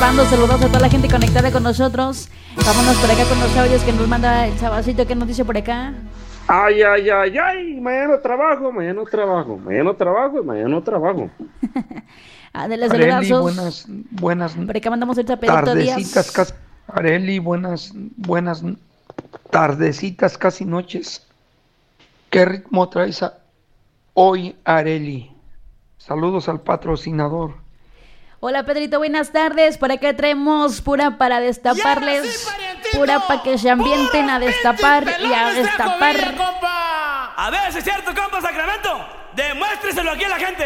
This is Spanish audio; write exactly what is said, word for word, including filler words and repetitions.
participando. Saludos a toda la gente conectada con nosotros. Vámonos por acá con los audios que nos manda el Sabacito. ¿Qué nos dice por acá? Ay, ay, ay, ay, mañana trabajo, mañana trabajo, mañana trabajo y mañana trabajo. Ándale, Areli, saludazos. buenas, buenas Por acá mandamos el Pedrito Díaz. tardecitas, casi, Areli, buenas, buenas tardecitas, casi noches. ¿Qué ritmo traes a- hoy, Areli? Saludos al patrocinador. Hola Pedrito, buenas tardes. Por acá traemos pura para destaparles. Pura para que se ambienten a destapar y a destapar. A ver si es cierto, compa Sacramento. Demuéstreselo aquí a la gente.